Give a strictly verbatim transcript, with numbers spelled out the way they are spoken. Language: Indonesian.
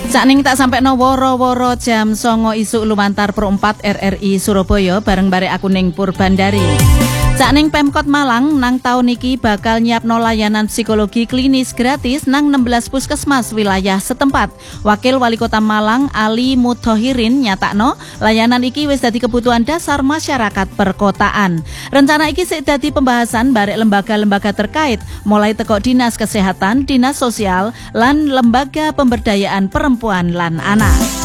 Sakning tak sampai no woro-woro jam songo isuk lumantar Pro empat R R I Surabaya bareng bare aku ning Purbandari. Sakning Pemkot Malang nang tahun iki bakal nyiapno layanan psikologi klinis gratis nang enam belas puskesmas wilayah setempat. Wakil Wali Kota Malang Ali Muthohirin nyatakno layanan iki wis dadi kebutuhan dasar masyarakat perkotaan. Rencana iki sik dadi pembahasan barek lembaga-lembaga terkait mulai teko Dinas Kesehatan, Dinas Sosial lan Lembaga Pemberdayaan Perempuan lan Anak.